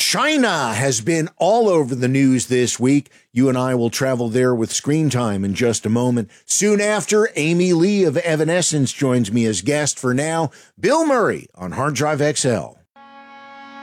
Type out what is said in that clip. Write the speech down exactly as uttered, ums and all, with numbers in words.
China has been all over the news this week. You and I will travel there with Screen Time in just a moment. Soon after, Amy Lee of Evanescence joins me as guest. For now, Bill Murray on Hard Drive X L.